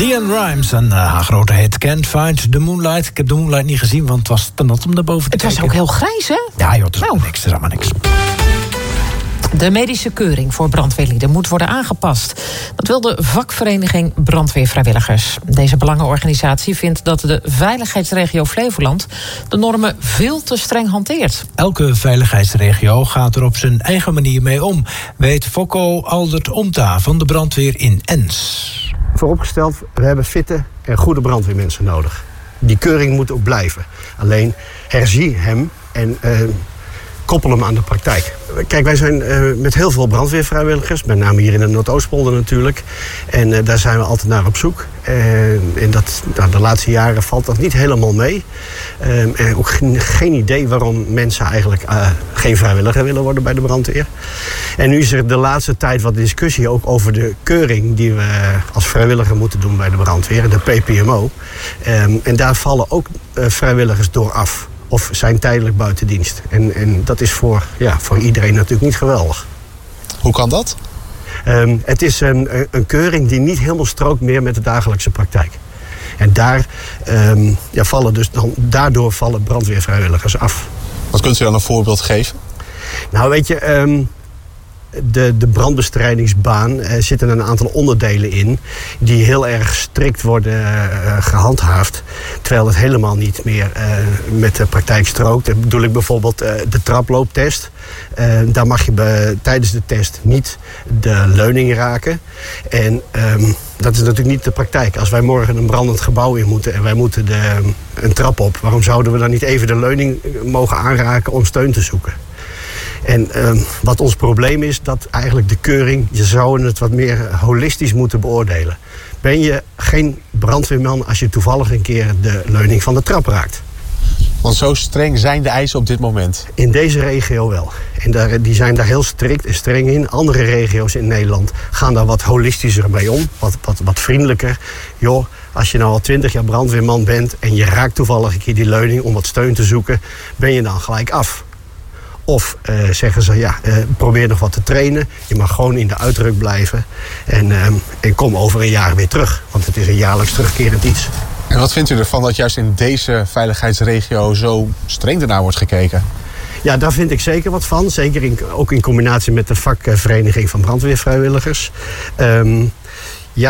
LeAnn Rimes en haar grote hit Can't Find the Moonlight. Ik heb de Moonlight niet gezien, want het was te nat om naar boven te kijken. Het was ook heel grijs, hè? Ja joh, het is allemaal niks. De medische keuring voor brandweerlieden moet worden aangepast. Dat wil de vakvereniging Brandweervrijwilligers. Deze belangenorganisatie vindt dat de veiligheidsregio Flevoland de normen veel te streng hanteert. Elke veiligheidsregio gaat er op zijn eigen manier mee om, weet Fokko Aldert-Omta van de brandweer in Ens. Vooropgesteld, we hebben fitte en goede brandweermensen nodig. Die keuring moet ook blijven. Alleen herzie hem en koppel hem aan de praktijk. Kijk, wij zijn met heel veel brandweervrijwilligers, met name hier in de Noordoostpolder natuurlijk. En daar zijn we altijd naar op zoek. En de laatste jaren valt dat niet helemaal mee. En ook geen idee waarom mensen eigenlijk geen vrijwilliger willen worden bij de brandweer. En nu is er de laatste tijd wat discussie ook over de keuring die we als vrijwilliger moeten doen bij de brandweer, de PPMO. En daar vallen ook vrijwilligers door af. Of zijn tijdelijk buiten dienst. En dat is voor iedereen natuurlijk niet geweldig. Hoe kan dat? Het is een keuring die niet helemaal strookt meer met de dagelijkse praktijk. En daardoor vallen brandweervrijwilligers af. Wat kunt u dan een voorbeeld geven? Nou, weet je, de brandbestrijdingsbaan zitten een aantal onderdelen in die heel erg strikt worden gehandhaafd. Terwijl het helemaal niet meer met de praktijk strookt. Dan bedoel ik bijvoorbeeld de traplooptest. Daar mag je tijdens de test niet de leuning raken. En dat is natuurlijk niet de praktijk. Als wij morgen een brandend gebouw in moeten en wij moeten een trap op, waarom zouden we dan niet even de leuning mogen aanraken om steun te zoeken? En wat ons probleem is, dat eigenlijk de keuring, je zou het wat meer holistisch moeten beoordelen. Ben je geen brandweerman als je toevallig een keer de leuning van de trap raakt? Want zo streng zijn de eisen op dit moment? In deze regio wel. En die zijn daar heel strikt en streng in. Andere regio's in Nederland gaan daar wat holistischer mee om. Wat vriendelijker. Joh, als je nou al 20 jaar brandweerman bent en je raakt toevallig een keer die leuning om wat steun te zoeken, ben je dan gelijk af. Of zeggen ze, probeer nog wat te trainen. Je mag gewoon in de uitruk blijven. En kom over een jaar weer terug. Want het is een jaarlijks terugkerend iets. En wat vindt u ervan dat juist in deze veiligheidsregio zo streng ernaar wordt gekeken? Ja, daar vind ik zeker wat van. Zeker ook in combinatie met de vakvereniging van brandweervrijwilligers.